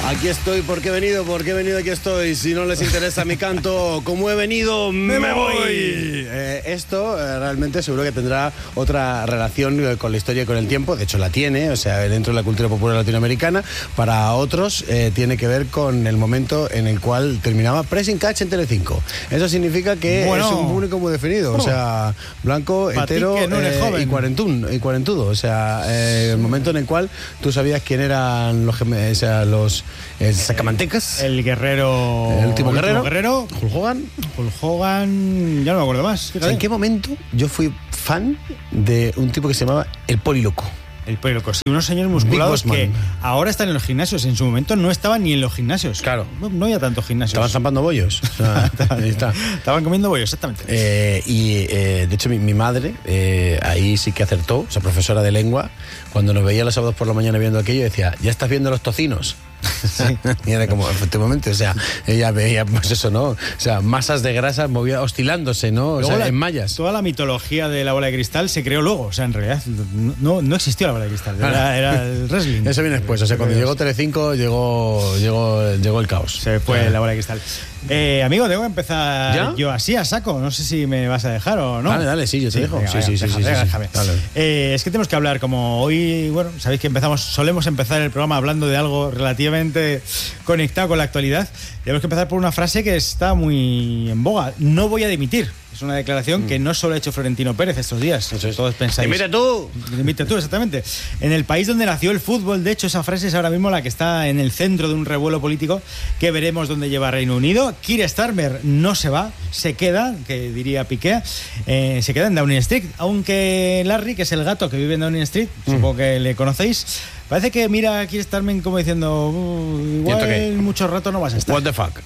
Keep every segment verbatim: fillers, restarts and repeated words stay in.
Aquí estoy, porque he venido, porque he venido, aquí estoy. Si no les interesa mi canto, como he venido, me, me voy. voy. Eh, esto eh, realmente seguro que tendrá otra relación eh, con la historia y con el tiempo. De hecho, la tiene, o sea, dentro de la cultura popular latinoamericana. Para otros, eh, tiene que ver con el momento en el cual terminaba Pressing Catch en Telecinco. Eso significa que bueno, es un público muy definido. O sea, blanco, hetero eh, y, cuarentún, y cuarentudo. O sea, eh, el momento en el cual tú sabías quién eran los, o sea, los el sacamantecas, el guerrero, el último el guerrero, guerrero, Hulk Hogan, Hulk Hogan, ya no me acuerdo más. O sea, ¿en qué momento yo fui fan de un tipo que se llamaba el Poliloco? El Poliloco, sí, unos señores musculados que ahora están en los gimnasios. En su momento no estaban ni en los gimnasios. Claro. No, no había tantos gimnasios. Estaban zampando bollos. O sea, ahí está. Estaban comiendo bollos, exactamente. Eh, y eh, de hecho mi, mi madre eh, ahí sí que acertó, o sea, profesora de lengua, cuando nos veía los sábados por la mañana viendo aquello, decía, ¿ya estás viendo los tocinos? Sí. Y era como, efectivamente, o sea, ella veía, pues eso, ¿no? O sea, masas de grasa movía, oscilándose, ¿no? O sea, la, en mallas. Toda la mitología de la bola de cristal se creó luego, o sea, en realidad no, no existió la bola de cristal, era, era el wrestling. Eso viene después, o sea, cuando llegó Telecinco llegó, llegó, llegó el caos. Se fue claro. La bola de cristal. Eh, amigo, tengo que empezar ¿Ya? yo así a saco, no sé si me vas a dejar o no. Dale, dale, sí, yo te sí, dejo. Venga, sí, venga, sí, sí, déjame, sí, sí, déjame. Dale. Eh, es que tenemos que hablar, como hoy, bueno, sabéis que empezamos, solemos empezar el programa hablando de algo relativamente conectado con la actualidad. Tenemos que empezar por una frase que está muy en boga. No voy a dimitir. Es una declaración mm. que no solo ha hecho Florentino Pérez estos días. Eso es. Todos pensáis. ¡Dimite tú! Dimite tú, exactamente. En el país donde nació el fútbol, de hecho, esa frase es ahora mismo la que está en el centro de un revuelo político que veremos dónde lleva Reino Unido. Keir Starmer no se va, se queda, que diría Piqué, eh, se queda en Downing Street. Aunque Larry, que es el gato que vive en Downing Street, mm. supongo que le conocéis, parece que mira a Keir Starmer como diciendo, uh, igual mucho rato no vas a estar. What the fuck.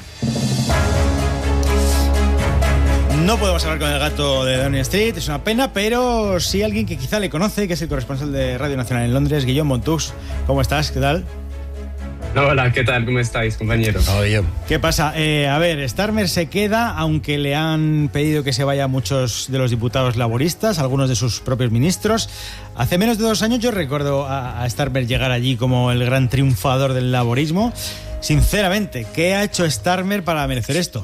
No podemos hablar con el gato de Downing Street, es una pena, pero sí alguien que quizá le conoce, que es el corresponsal de Radio Nacional en Londres, Guillaume Montux. ¿Cómo estás? ¿Qué tal? Hola, ¿qué tal? ¿Cómo estáis, compañeros? Oh, ¿Qué pasa? Eh, a ver, Starmer se queda, aunque le han pedido que se vaya muchos de los diputados laboristas, algunos de sus propios ministros. Hace menos de dos años yo recuerdo a, a Starmer llegar allí como el gran triunfador del laborismo. Sinceramente, ¿qué ha hecho Starmer para merecer esto?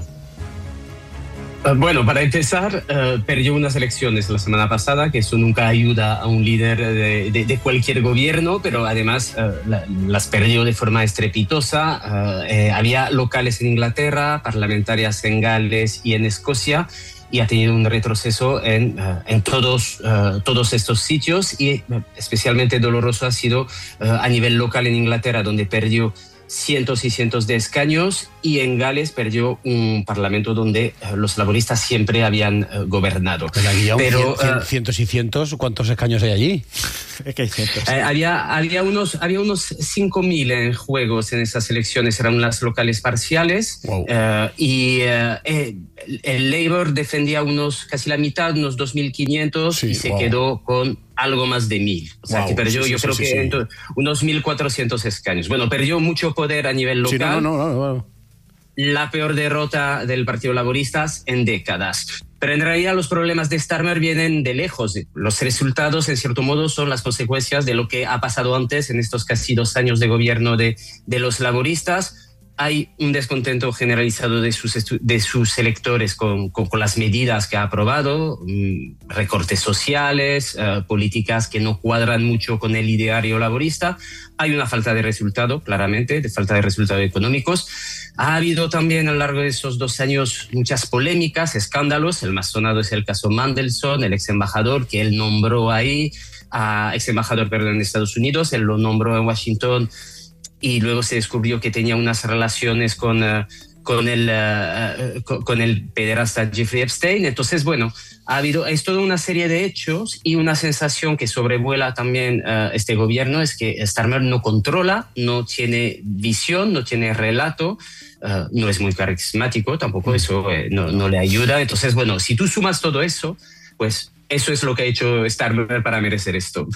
Bueno, para empezar, uh, perdió unas elecciones la semana pasada, que eso nunca ayuda a un líder de, de, de cualquier gobierno, pero además uh, la, las perdió de forma estrepitosa. Uh, eh, había locales en Inglaterra, parlamentarias en Gales y en Escocia, y ha tenido un retroceso en, uh, en todos, uh, todos estos sitios, y uh, especialmente doloroso ha sido uh, a nivel local en Inglaterra, donde perdió cientos y cientos de escaños, y en Gales perdió un parlamento donde uh, los laboristas siempre habían uh, gobernado. Pero, Pero cien, uh, cientos y cientos, ¿cuántos escaños hay allí? Es que hay cientos. Eh, había, había unos, había unos cinco mil en juegos en esas elecciones, eran las locales parciales. Wow. Uh, y uh, eh, el Labour defendía unos, casi la mitad, unos dos mil quinientos, sí, y se wow. quedó con algo más de mil. O sea, wow, que perdió, sí, sí, yo sí, creo sí, que sí. unos mil cuatrocientos escaños. Bueno, perdió mucho poder a nivel local. Sí, no, no, no, no, no. La peor derrota del Partido Laborista en décadas. Pero en realidad los problemas de Starmer vienen de lejos. Los resultados, en cierto modo, son las consecuencias de lo que ha pasado antes en estos casi dos años de gobierno de, de los laboristas. Hay un descontento generalizado de sus, de sus electores con, con, con las medidas que ha aprobado, mmm, recortes sociales, uh, políticas que no cuadran mucho con el ideario laborista. Hay una falta de resultado, claramente, de falta de resultados económicos. Ha habido también a lo largo de esos dos años muchas polémicas, escándalos. El más sonado es el caso Mandelson, el ex embajador que él nombró ahí, uh, ex embajador, perdón, en Estados Unidos, él lo nombró en Washington, y luego se descubrió que tenía unas relaciones con, uh, con, el, uh, con, con el pederasta Jeffrey Epstein. Entonces, bueno, ha habido, es toda una serie de hechos, y una sensación que sobrevuela también uh, este gobierno es que Starmer no controla, no tiene visión, no tiene relato, uh, no es muy carismático tampoco, eso eh, no, no le ayuda. Entonces, bueno, si tú sumas todo eso, pues eso es lo que ha hecho Starmer para merecer esto.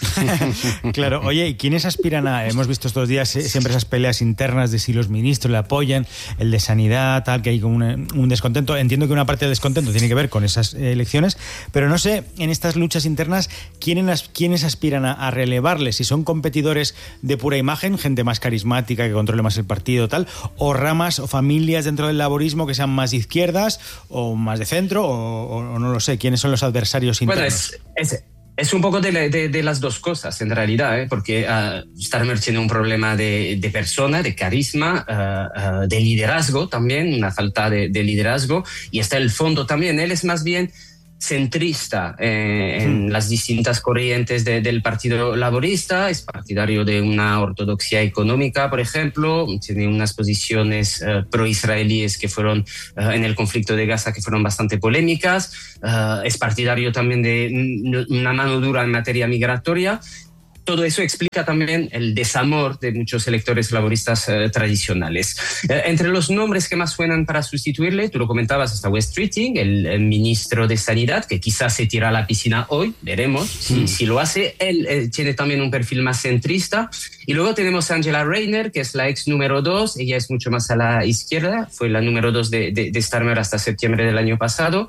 Claro, oye, ¿y quiénes aspiran a...? Hemos visto estos días eh, siempre esas peleas internas de si los ministros le apoyan, el de Sanidad, tal, que hay como un, un descontento. Entiendo que una parte del descontento tiene que ver con esas eh, elecciones, pero no sé, en estas luchas internas, ¿quiénes, quiénes aspiran a, a relevarles? Si son competidores de pura imagen, gente más carismática que controle más el partido, tal, o ramas o familias dentro del laborismo que sean más de izquierdas o más de centro, o, o, o no lo sé, ¿quiénes son los adversarios internos? Bueno, es, es, es un poco de, la, de, de las dos cosas, en realidad, ¿eh? Porque uh, Starmer tiene un problema de, de persona, de carisma, uh, uh, de liderazgo también, una falta de, de liderazgo, y está el fondo también. Él es más bien centrista eh, en mm. las distintas corrientes de, del Partido Laborista, es partidario de una ortodoxia económica, por ejemplo, tiene unas posiciones uh, pro-israelíes que fueron uh, en el conflicto de Gaza que fueron bastante polémicas, uh, es partidario también de una mano dura en materia migratoria. Todo eso explica también el desamor de muchos electores laboristas eh, tradicionales. Eh, entre los nombres que más suenan para sustituirle, tú lo comentabas, está Wes Streeting, el, el ministro de Sanidad, que quizás se tira a la piscina hoy, veremos si, mm. si lo hace. Él eh, tiene también un perfil más centrista. Y luego tenemos a Angela Rayner, que es la ex número dos, ella es mucho más a la izquierda, fue la número dos de, de, de Starmer hasta septiembre del año pasado.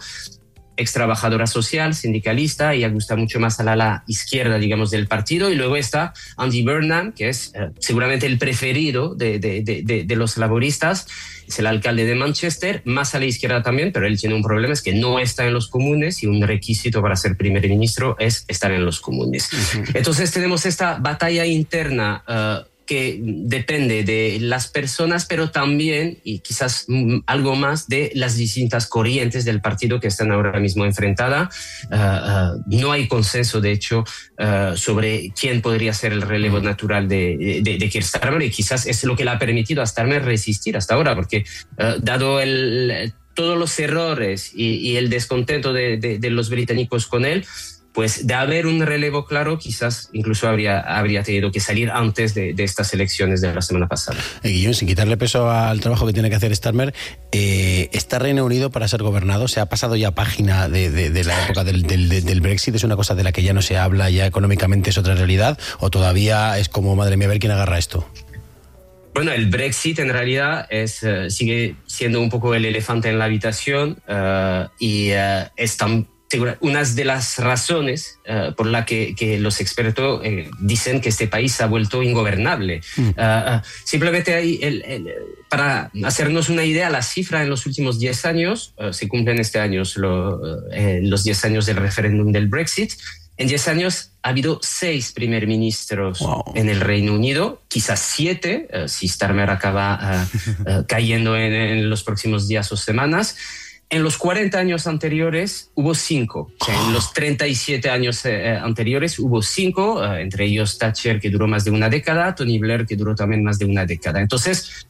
Ex trabajadora social, sindicalista, ella gusta mucho más a la, la izquierda, digamos, del partido. Y luego está Andy Burnham, que es eh, seguramente el preferido de, de, de, de los laboristas, es el alcalde de Manchester, más a la izquierda también, pero él tiene un problema, es que no está en los comunes y un requisito para ser primer ministro es estar en los comunes. Uh-huh. Entonces tenemos esta batalla interna uh, que depende de las personas, pero también, y quizás algo más, de las distintas corrientes del partido que están ahora mismo enfrentadas. Uh, uh, no hay consenso, de hecho, uh, sobre quién podría ser el relevo natural de, de, de Keir Starmer, y quizás es lo que le ha permitido a Starmer resistir hasta ahora, porque uh, dado el, todos los errores y, y el descontento de, de, de los británicos con él, pues de haber un relevo claro, quizás incluso habría, habría tenido que salir antes de, de estas elecciones de la semana pasada. Eh, Guillón, sin quitarle peso al trabajo que tiene que hacer Starmer, eh, ¿está Reino Unido para ser gobernado? ¿Se ha pasado ya página de, de, de la época del, del, del Brexit? ¿Es una cosa de la que ya no se habla, ya económicamente es otra realidad? ¿O todavía es como, madre mía, a ver quién agarra esto? Bueno, el Brexit en realidad es, uh, sigue siendo un poco el elefante en la habitación uh, y uh, es tan... Una de las razones uh, por la que, que los expertos eh, dicen que este país se ha vuelto ingobernable. Mm. Uh, uh, simplemente hay, el, el, para hacernos una idea, la cifra en los últimos diez años, uh, se cumplen este año lo, eh, los diez años del referéndum del Brexit. En diez años ha habido seis primer ministros wow. en el Reino Unido, quizás siete, uh, si Starmer acaba uh, uh, cayendo en, en los próximos días o semanas. En los cuarenta años anteriores hubo cinco. O sea, en los treinta y siete años eh, anteriores hubo cinco, eh, entre ellos Thatcher, que duró más de una década, Tony Blair, que duró también más de una década. Entonces,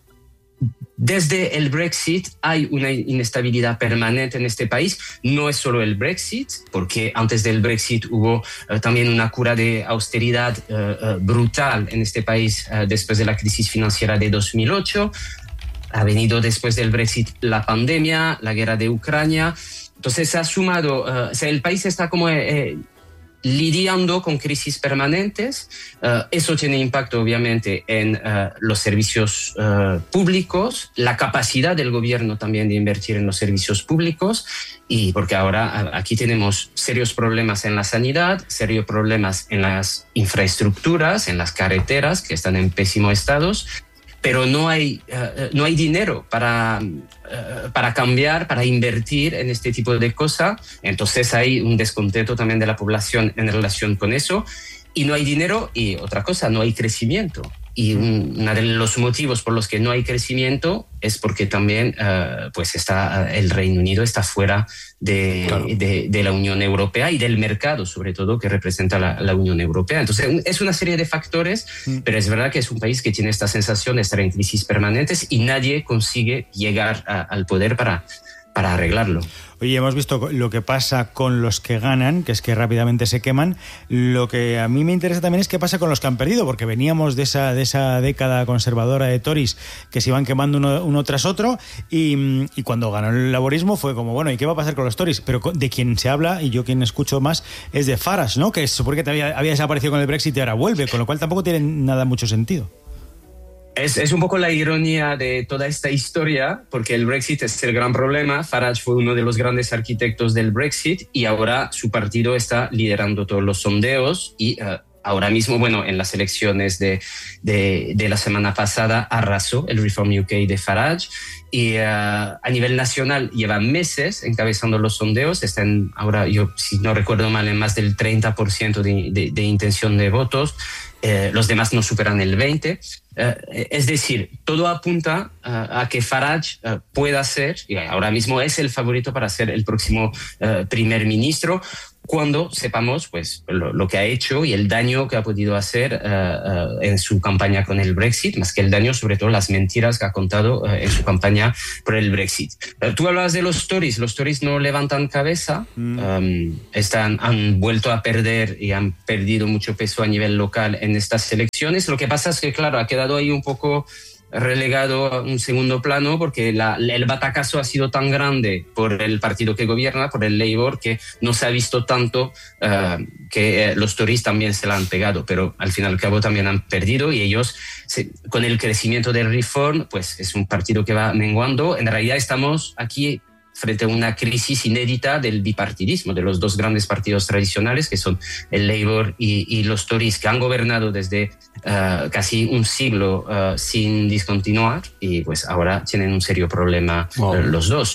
desde el Brexit hay una inestabilidad permanente en este país. No es solo el Brexit, porque antes del Brexit hubo eh, también una cura de austeridad eh, eh, brutal en este país eh, después de la crisis financiera de dos mil ocho. Ha venido después del Brexit la pandemia, la guerra de Ucrania. Entonces se ha sumado, uh, o sea, el país está como eh, lidiando con crisis permanentes. Uh, eso tiene impacto obviamente en uh, los servicios uh, públicos, la capacidad del gobierno también de invertir en los servicios públicos, y porque ahora aquí tenemos serios problemas en la sanidad, serios problemas en las infraestructuras, en las carreteras que están en pésimo estado. Pero no hay, uh, no hay dinero para, uh, para cambiar, para invertir en este tipo de cosas. Entonces hay un descontento también de la población en relación con eso. Y no hay dinero, y otra cosa, no hay crecimiento. Y un, uno de los motivos por los que no hay crecimiento es porque también uh, pues está, el Reino Unido está fuera de, claro. de, de la Unión Europea y del mercado, sobre todo, que representa la, la Unión Europea. Entonces, es una serie de factores, mm. pero es verdad que es un país que tiene esta sensación de estar en crisis permanentes y nadie consigue llegar a, al poder para para arreglarlo. Oye, hemos visto lo que pasa con los que ganan, que es que rápidamente se queman. Lo que a mí me interesa también es qué pasa con los que han perdido, porque veníamos de esa, de esa década conservadora de Tories que se iban quemando uno, uno tras otro, y, y cuando ganó el laborismo fue como, bueno, ¿y qué va a pasar con los Tories? Pero de quien se habla, y yo quien escucho más, es de Farage, ¿no? Que se supone que había, había desaparecido con el Brexit y ahora vuelve, con lo cual tampoco tiene nada mucho sentido. Es, es un poco la ironía de toda esta historia, porque el Brexit es el gran problema. Farage fue uno de los grandes arquitectos del Brexit y ahora su partido está liderando todos los sondeos y uh, ahora mismo, bueno, en las elecciones de, de, de la semana pasada arrasó el Reform U K de Farage y uh, a nivel nacional lleva meses encabezando los sondeos. Están ahora, yo si no recuerdo mal, en más del treinta por ciento de, de, de intención de votos. Eh, los demás no superan el veinte por ciento. Eh, es decir, todo apunta uh, a que Farage uh, pueda ser, y ahora mismo es el favorito para ser el próximo uh, primer ministro, cuando sepamos pues, lo, lo que ha hecho y el daño que ha podido hacer uh, uh, en su campaña con el Brexit, más que el daño, sobre todo las mentiras que ha contado uh, en su campaña por el Brexit. Uh, tú hablabas de los Tories. Los Tories no levantan cabeza, mm. um, están, han vuelto a perder y han perdido mucho peso a nivel local en estas elecciones. Lo que pasa es que, claro, ha quedado ahí un poco relegado a un segundo plano porque la, el batacazo ha sido tan grande por el partido que gobierna, por el Labour, que no se ha visto tanto uh, que uh, los Tories también se la han pegado, pero al fin y al cabo también han perdido y ellos, se, con el crecimiento del Reform, pues es un partido que va menguando. En realidad estamos aquí frente a una crisis inédita del bipartidismo, de los dos grandes partidos tradicionales, que son el Labour y, y los Tories, que han gobernado desde uh, casi un siglo uh, sin discontinuar, y pues ahora tienen un serio problema wow. uh, los dos.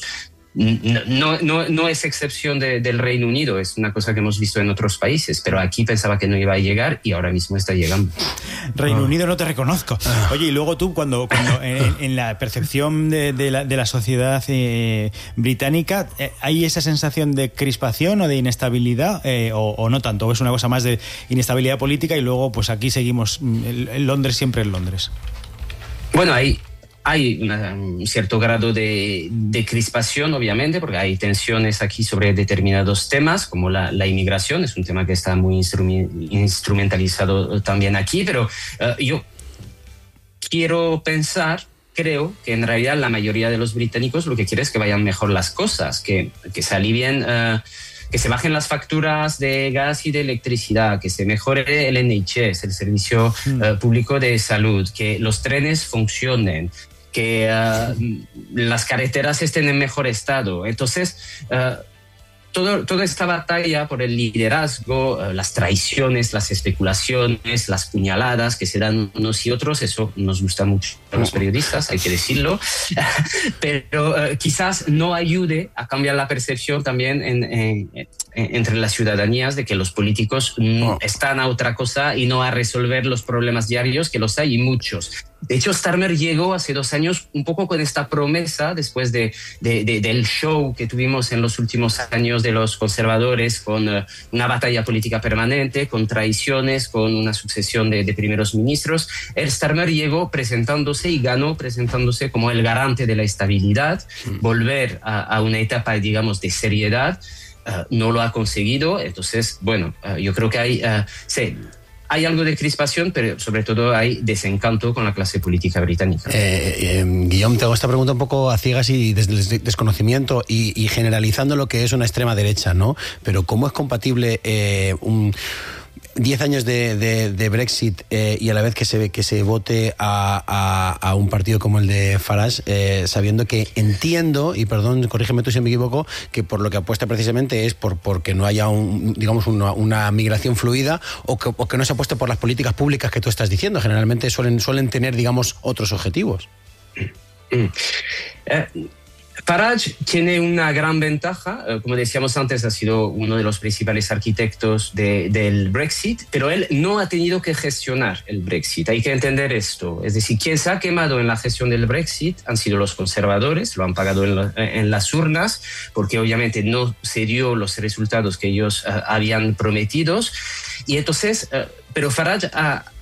No, no, no es excepción de, del Reino Unido, es una cosa que hemos visto en otros países, pero aquí pensaba que no iba a llegar y ahora mismo está llegando. Reino oh. Unido no te reconozco. Oye, y luego tú, cuando, cuando en, en la percepción de, de, la, de la sociedad eh, británica, eh, ¿hay esa sensación de crispación o de inestabilidad eh, o, o no tanto? ¿O es una cosa más de inestabilidad política y luego pues aquí seguimos, en Londres siempre en Londres? Bueno, hay... Hay una, un cierto grado de, de crispación, obviamente, porque hay tensiones aquí sobre determinados temas, como la, la inmigración, es un tema que está muy instrumentalizado también aquí, pero uh, yo quiero pensar, creo que en realidad la mayoría de los británicos lo que quiere es que vayan mejor las cosas, que, que se alivien... Uh, que se bajen las facturas de gas y de electricidad, que se mejore el N H S, el Servicio mm. uh, Público de Salud, que los trenes funcionen, que uh, las carreteras estén en mejor estado. Entonces, uh, todo, toda esta batalla por el liderazgo, uh, las traiciones, las especulaciones, las puñaladas que se dan unos y otros, eso nos gusta mucho a los periodistas, hay que decirlo, pero uh, quizás no ayude a cambiar la percepción también en, en, en, entre las ciudadanías de que los políticos oh. están a otra cosa y no a resolver los problemas diarios, que los hay y muchos. De hecho, Starmer llegó hace dos años un poco con esta promesa, después de, de, de, del show que tuvimos en los últimos años de los conservadores, con uh, una batalla política permanente, con traiciones, con una sucesión de, de primeros ministros. El Starmer llegó presentándose y ganó presentándose como el garante de la estabilidad, mm. volver a, a una etapa, digamos, de seriedad. Uh, no lo ha conseguido, entonces, bueno, uh, yo creo que hay... Uh, sí, hay algo de crispación, pero sobre todo hay desencanto con la clase política británica. Eh, eh, Guillaume, te hago esta pregunta un poco a ciegas y desde el desconocimiento y, y generalizando lo que es una extrema derecha, ¿no? Pero ¿cómo es compatible eh, un... diez años de, de, de Brexit eh, y a la vez que se, que se vote a, a, a un partido como el de Farage, eh, sabiendo que entiendo, y perdón, corrígeme tú si me equivoco, que por lo que apuesta precisamente es por porque no haya un, digamos una, una migración fluida o que, o que no se apueste por las políticas públicas que tú estás diciendo. Generalmente suelen, suelen tener, digamos, otros objetivos. Mm. Eh. Farage tiene una gran ventaja, como decíamos antes, ha sido uno de los principales arquitectos de, del Brexit, pero él no ha tenido que gestionar el Brexit. Hay que entender esto. Es decir, quien se ha quemado en la gestión del Brexit han sido los conservadores, lo han pagado en, la, en las urnas, porque obviamente no se dio los resultados que ellos uh, habían prometido. Y entonces, uh, pero Farage ha...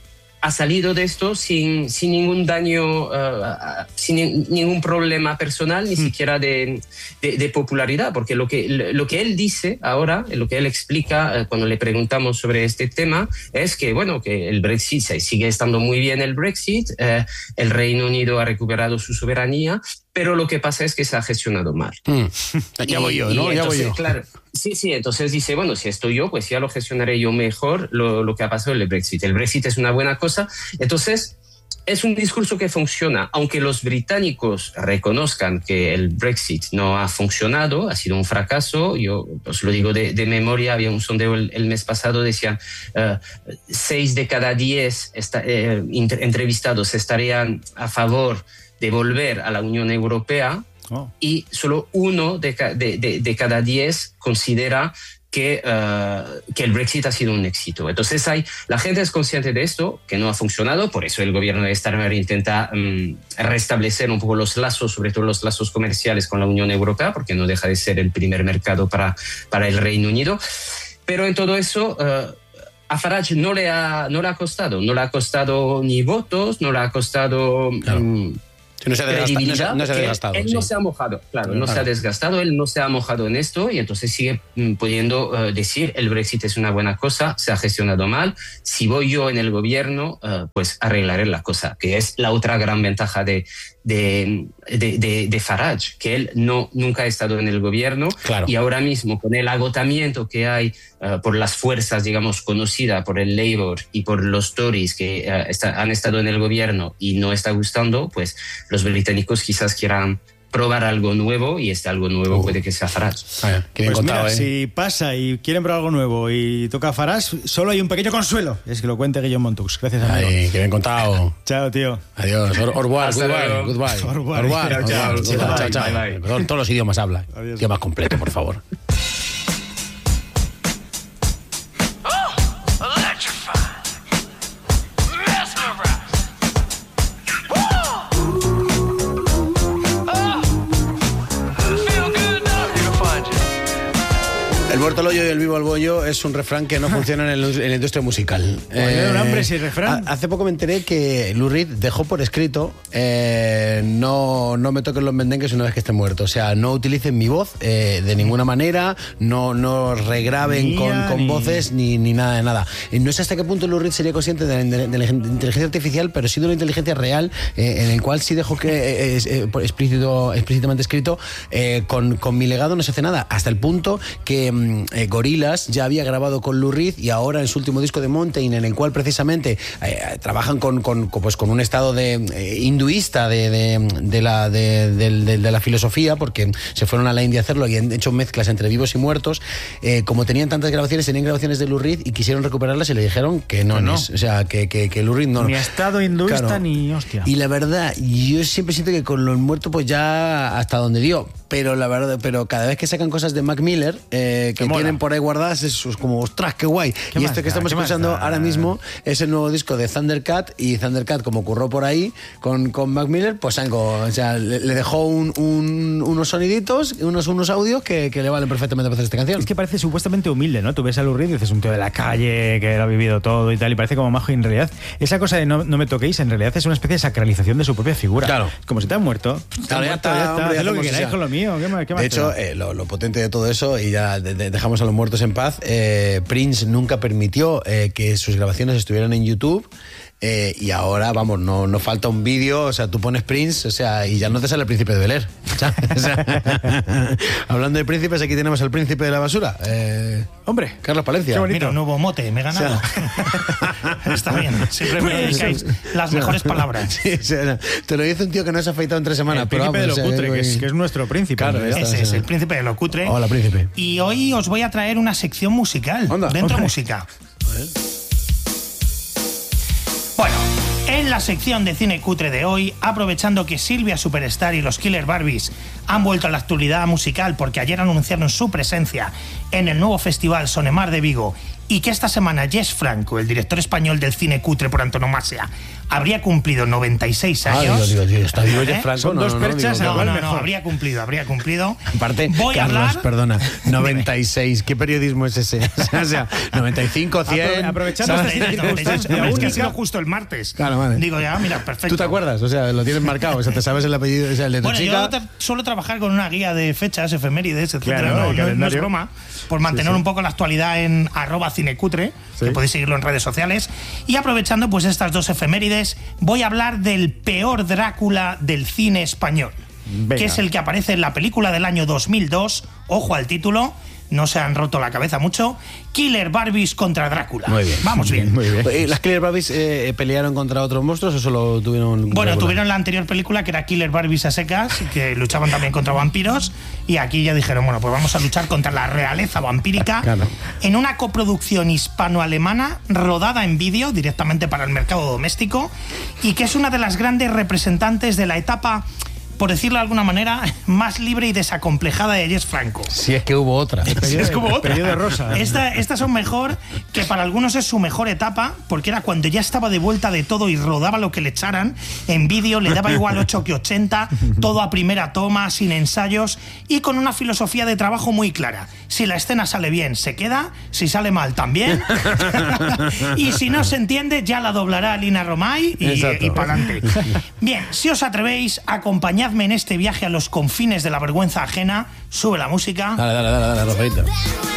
ha salido de esto sin, sin ningún daño, uh, sin ni, ningún problema personal, ni mm. siquiera de, de, de popularidad, porque lo que, lo que él dice ahora, lo que él explica uh, cuando le preguntamos sobre este tema, es que, bueno, que el Brexit sigue estando muy bien el Brexit, uh, el Reino Unido ha recuperado su soberanía, pero lo que pasa es que se ha gestionado mal. Mm. Ya voy yo, ¿no? Y ya entonces, voy yo. Claro, sí, sí, entonces dice, bueno, si estoy yo, pues ya lo gestionaré yo mejor lo, lo que ha pasado en el Brexit. El Brexit es una buena cosa. Entonces, es un discurso que funciona, aunque los británicos reconozcan que el Brexit no ha funcionado, ha sido un fracaso. Yo os lo digo de, de memoria, había un sondeo el, el mes pasado, decían uh, seis de cada diez esta, eh, entrevistados estarían a favor de volver a la Unión Europea. Oh. Y solo uno de, de, de, de cada diez considera que, uh, que el Brexit ha sido un éxito. Entonces hay, la gente es consciente de esto, que no ha funcionado, por eso el gobierno de Starmer intenta um, restablecer un poco los lazos, sobre todo los lazos comerciales con la Unión Europea, porque no deja de ser el primer mercado para, para el Reino Unido. Pero en todo eso... Uh, a Farage no le, ha, no le ha costado, no le ha costado ni votos, no le ha costado... Claro. Um, No se, desgasta, no, se, no se ha desgastado. Él sí. no se ha mojado, claro, no claro. se ha desgastado, él no se ha mojado en esto y entonces sigue pudiendo uh, decir el Brexit es una buena cosa, se ha gestionado mal, si voy yo en el gobierno, uh, pues arreglaré la cosa, que es la otra gran ventaja de, de, de, de, de Farage, que él no, nunca ha estado en el gobierno claro. y ahora mismo con el agotamiento que hay uh, por las fuerzas, digamos, conocidas por el Labour y por los Tories que uh, está, han estado en el gobierno y no está gustando, pues los británicos quizás quieran probar algo nuevo y este algo nuevo uh. puede que sea Farage. Ah, pues contado, mira, ¿eh? Si pasa y quieren probar algo nuevo y toca Farage, solo hay un pequeño consuelo. Es que lo cuente Guillaume Montux. Gracias, amigo. Ay, que bien contado. Chao, tío. Adiós. Au revoir. Goodbye. Goodbye. Au revoir. Chao, chao. Chao. Todos los idiomas habla. Adiós. Qué más completo, por favor. El muerto al hoyo y el vivo al bollo es un refrán que no funciona en, el, en la industria musical. Eh, un hambre ese refrán. Hace poco me enteré que Lou Reed dejó por escrito eh, no, no me toquen los mendengues una vez que esté muerto. O sea, no utilicen mi voz eh, de ninguna manera, no, no regraben Mía, con, con ni... voces ni, ni nada de nada. No sé hasta qué punto Lou Reed sería consciente de la, de la inteligencia artificial, pero sí de una inteligencia real eh, en el cual sí dejó que es eh, explícito, explícitamente escrito eh, con, con mi legado no se hace nada, hasta el punto que Eh, Gorillaz ya había grabado con Lou Reed y ahora en su último disco de Mountain, en el cual precisamente eh, trabajan con, con, pues con un estado de eh, hinduista de, de, de, la, de, de, de, de la filosofía, porque se fueron a la India a hacerlo y han hecho mezclas entre vivos y muertos. Eh, como tenían tantas grabaciones, tenían grabaciones de Lou Reed y quisieron recuperarlas y le dijeron que no, no. Es, o sea, que, que, que Lou Reed no. Ni estado hinduista claro. ni hostia. Y la verdad, yo siempre siento que con los muertos pues ya hasta donde dio. Pero la verdad, pero cada vez que sacan cosas de Mac Miller eh, que tienen por ahí guardadas, es como, ostras, qué guay. Qué y esto que estamos escuchando ahora mismo es el nuevo disco de Thundercat, y Thundercat, como curró por ahí con, con Mac Miller, pues algo, o sea, le, le dejó un, un, unos soniditos, unos, unos audios que, que le valen perfectamente para hacer esta canción. Es que parece supuestamente humilde, ¿no? Tú ves a Lou Reed y dices, un tío de la calle que lo ha vivido todo y tal, y parece como majo, y en realidad esa cosa de no, no me toquéis, en realidad es una especie de sacralización de su propia figura. Claro. Como si te han muerto. Claro, ya está, ya está. Haz lo que queráis con lo mío. ¿Qué más, qué más de hecho, eh, lo, lo potente de todo eso, y ya de, de, dejamos a los muertos en paz, eh, Prince nunca permitió eh, que sus grabaciones estuvieran en YouTube. Eh, y ahora, vamos, no, no falta un vídeo, o sea, tú pones Prince, o sea, y ya no te sale el príncipe de Bel-Air. O sea, hablando de príncipes, aquí tenemos al príncipe de la basura. Eh, Hombre, Carlos Palencia. Mira, un nuevo mote, me he ganado. O sea, está bien, siempre me dedicáis las mejores palabras. Sí, o sea, te lo dice un tío que no se ha afeitado en tres semanas. El príncipe pero, de lo cutre, que es, que es nuestro príncipe. Claro, ese está, es sí. el príncipe de lo cutre. Hola, príncipe. Y hoy os voy a traer una sección musical. Onda, dentro okay. música. A ver. Bueno, en la sección de cine cutre de hoy, aprovechando que Silvia Superstar y los Killer Barbies han vuelto a la actualidad musical porque ayer anunciaron su presencia en el nuevo festival Sonemar de Vigo, y que esta semana Jess Franco, el director español del cine cutre por antonomasia, habría cumplido noventa y seis años. Ah, digo, digo, digo, está vivo Jeff ¿Eh? Franco. Son no, dos no, no, perchas, digo, No, ¿cuál no, no, mejor? habría cumplido, habría cumplido. Aparte, Voy a Carlos, hablar... perdona, noventa y seis, ¿qué periodismo es ese? O sea, noventa y cinco, cien... Aprovechando ¿sabes? esta circunstancia, No, es que ha única. sido justo el martes. Claro, vale. Digo, ya, mira, perfecto. ¿Tú te acuerdas? O sea, lo tienes marcado, o sea, te sabes el apellido, o sea, el de tu Bueno, chica... yo tra- suelo trabajar con una guía de fechas, efemérides, etcétera. Claro, no, el no- no es calendario. broma. Por mantener Sí, sí. un poco la actualidad en arroba cinecutre, Sí. que podéis seguirlo en redes sociales. Y aprovechando pues estas dos efemérides, voy a hablar del peor Drácula del cine español. Venga. Que es el que aparece en la película del año dos mil dos, ojo al título, no se han roto la cabeza mucho, Killer Barbies contra Drácula. Muy bien. Vamos bien. Muy bien. Eh, ¿Las Killer Barbies eh, pelearon contra otros monstruos o solo tuvieron...? Bueno, regular? tuvieron la anterior película que era Killer Barbies a secas, que luchaban también contra vampiros, y aquí ya dijeron, bueno, pues vamos a luchar contra la realeza vampírica Claro. en una coproducción hispano-alemana rodada en vídeo directamente para el mercado doméstico y que es una de las grandes representantes de la etapa, por decirlo de alguna manera, más libre y desacomplejada de Jess Franco. Si es que hubo otra. Es como otra. Periodo rosa. Esta- estas son mejor, que para algunos es su mejor etapa, porque era cuando ya estaba de vuelta de todo y rodaba lo que le echaran en vídeo, le daba igual ocho que ochenta, todo a primera toma, sin ensayos y con una filosofía de trabajo muy clara. Si la escena sale bien, se queda, si sale mal, también. Y si no se entiende, ya la doblará Lina Romay y, Exacto. y para adelante. Bien, si os atrevéis, acompañadme en este viaje a los confines de la vergüenza ajena. Sube la música. Dale, dale, dale, dale, Rafaelito.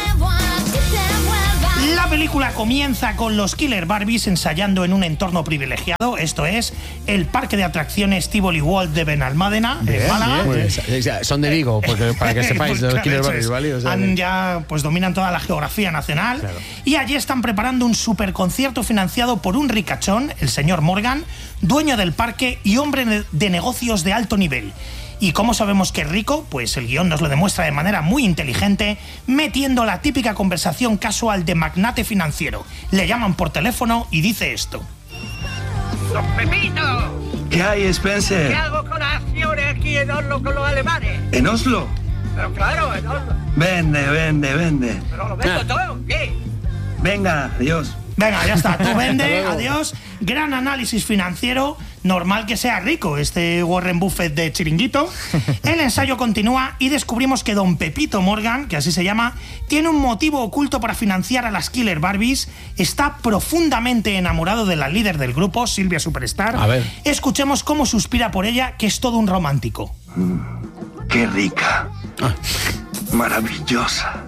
La película comienza con los Killer Barbies ensayando en un entorno privilegiado, esto es, el parque de atracciones Tivoli World de Benalmádena, en Málaga. Muy bien. O sea, son de Vigo, porque para que sepáis, Pues los claro, Killer eso Barbies, es. ¿vale? O sea, Han ya, pues dominan toda la geografía nacional. Y allí están preparando un superconcierto financiado por un ricachón, el señor Morgan, dueño del parque y hombre de negocios de alto nivel. ¿Y cómo sabemos que es rico? Pues el guión nos lo demuestra de manera muy inteligente, metiendo la típica conversación casual de magnate financiero. Le llaman por teléfono y dice esto. ¡Don Pepito! ¿Qué hay, Spencer? ¿Qué hago con acciones aquí en Oslo con los alemanes? ¿En Oslo? Pero claro, en Oslo. Vende, vende, vende. Pero lo vendo todo, ¿qué? Venga, adiós. Venga, ya está, tú vende, luego. adiós. Gran análisis financiero, normal que sea rico este Warren Buffett de Chiringuito. El ensayo continúa y descubrimos que don Pepito Morgan, que así se llama, tiene un motivo oculto para financiar a las Killer Barbies, está profundamente enamorado de la líder del grupo, Silvia Superstar. A ver. Escuchemos cómo suspira por ella, que es todo un romántico. Qué rica. Maravillosa.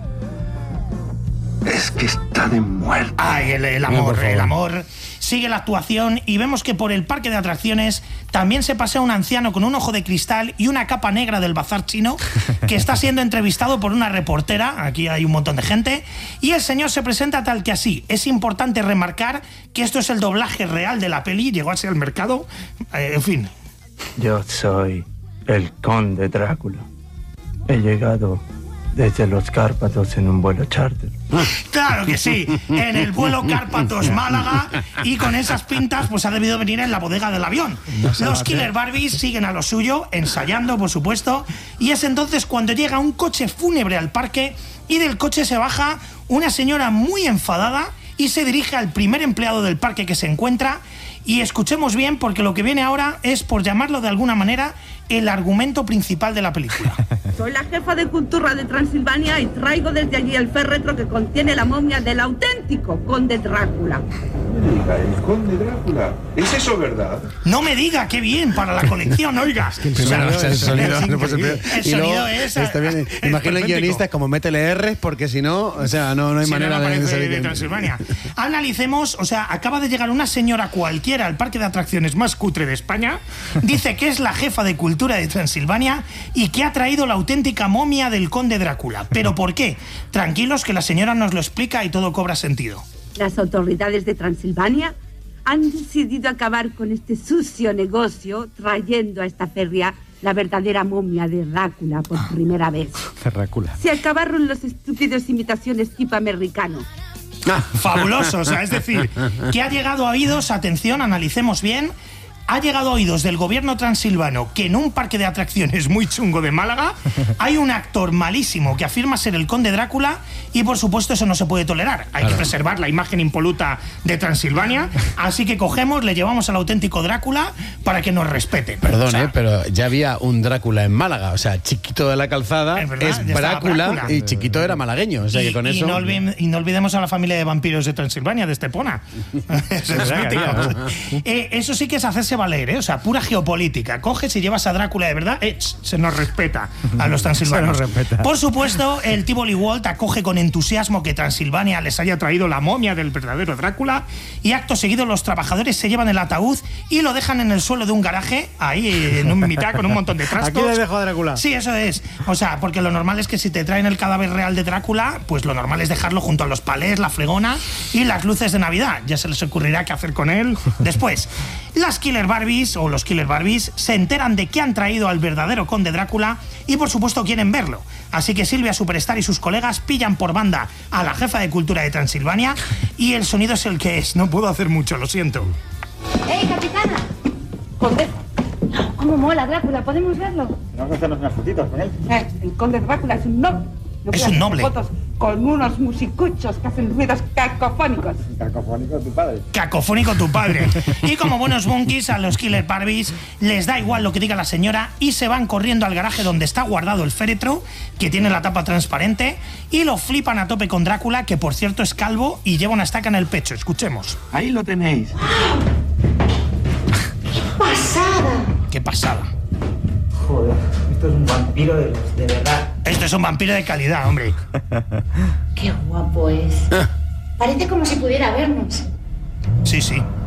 Es que está de muerte. Ay, el, el No, amor, por favor. el amor. Sigue la actuación y vemos que por el parque de atracciones también se pasea un anciano con un ojo de cristal y una capa negra del bazar chino que está siendo entrevistado por una reportera. Aquí hay un montón de gente. Y el señor se presenta tal que así. Es importante remarcar que esto es el doblaje real de la peli. Llegó así al mercado. Eh, en fin. Yo soy el conde Drácula. He llegado desde los Cárpatos en un vuelo charter. Claro que sí, en el vuelo Cárpatos Málaga y con esas pintas pues ha debido venir en la bodega del avión. Los Killer Barbies siguen a lo suyo, ensayando por supuesto, y es entonces cuando llega un coche fúnebre al parque y del coche se baja una señora muy enfadada y se dirige al primer empleado del parque que se encuentra. Y escuchemos bien porque lo que viene ahora es, por llamarlo de alguna manera, el argumento principal de la película. Soy la jefa de cultura de Transilvania y traigo desde allí el féretro que contiene la momia del auténtico conde Drácula. El conde Drácula. ¿Es eso verdad? No me diga, qué bien para la colección, oiga. Primero, o sea, el sonido, es no puede ser increíble. peor. El Y luego, sonido es- está bien. es Imagino el perpéntico. guionista como métele R porque si no, o sea, no, no hay Si no, manera no de aparece saber de quién- Transilvania. Analicemos, o sea, acaba de llegar una señora cualquiera al parque de atracciones más cutre de España, dice que es la jefa de cultura de Transilvania y que ha traído la auténtica momia del conde Drácula. ¿Pero por qué? Tranquilos que la señora nos lo explica y todo cobra sentido. Las autoridades de Transilvania han decidido acabar con este sucio negocio trayendo a esta feria la verdadera momia de Drácula por primera vez. Drácula. Se acabaron los estúpidos imitaciones tipo americano. Fabuloso, o sea, es decir, que ha llegado a oídos, atención, analicemos bien, ha llegado a oídos del gobierno transilvano que en un parque de atracciones muy chungo de Málaga hay un actor malísimo que afirma ser el conde Drácula y por supuesto eso no se puede tolerar. Hay claro. que preservar la imagen impoluta de Transilvania, así que cogemos, le llevamos al auténtico Drácula para que nos respeten. Perdón, o sea, eh, pero ya había un Drácula en Málaga, o sea, Chiquito de la Calzada es, verdad, es Drácula, Drácula y Chiquito era malagueño, o sea y, que con y eso... No olvide, y no olvidemos a la familia de vampiros de Transilvania, de Estepona. Eso, es eh, eso sí que es hacerse valer, ¿eh? O sea, pura geopolítica. Coges y llevas a Drácula de verdad, eh, se nos respeta a los transilvanos. Por supuesto, el Tivoli World acoge con entusiasmo que Transilvania les haya traído la momia del verdadero Drácula y acto seguido los trabajadores se llevan el ataúd y lo dejan en el suelo de un garaje, ahí en un mitad con un montón de trastos. Aquí le dejo a Drácula. Sí, eso es. O sea, porque lo normal es que si te traen el cadáver real de Drácula, pues lo normal es dejarlo junto a los palés, la fregona y las luces de Navidad. Ya se les ocurrirá qué hacer con él después. Las Killer Barbies, o los Killer Barbies, se enteran de que han traído al verdadero conde Drácula y por supuesto quieren verlo. Así que Silvia Superstar y sus colegas pillan por banda a la jefa de cultura de Transilvania y el sonido es el que es. No puedo hacer mucho, lo siento. ¡Ey, capitana! Conde. ¿Cómo mola Drácula? ¿Podemos verlo? Vamos a hacernos unas fotitos con él. Eh, el conde Drácula es un noble. No es un noble. Fotos con unos musicuchos que hacen ruidos cacofónicos. Cacofónico tu padre. Cacofónico tu padre. Y como buenos monkeys, a los Killer Barbies les da igual lo que diga la señora y se van corriendo al garaje donde está guardado el féretro, que tiene la tapa transparente, y lo flipan a tope con Drácula, que por cierto es calvo y lleva una estaca en el pecho. Escuchemos. Ahí lo tenéis. ¡Qué pasada! ¡Qué pasada! Joder, esto es un vampiro de, de verdad. Esto es un vampiro de calidad, hombre. ¡Qué guapo es! Parece como si pudiera vernos. Sí, sí.